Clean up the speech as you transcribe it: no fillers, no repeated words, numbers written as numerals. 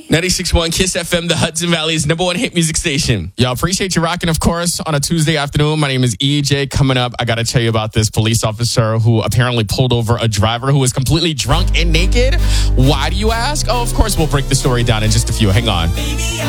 96.1 Kiss FM, the Hudson Valley's number one hit music station. Yo, appreciate you rocking, of course, on a Tuesday afternoon. My name is EJ. Coming up, I got to tell you about this police officer who apparently pulled over a driver who was completely drunk and naked. Why do you ask? Oh, of course, we'll break the story down in just a few. Hang on. Baby,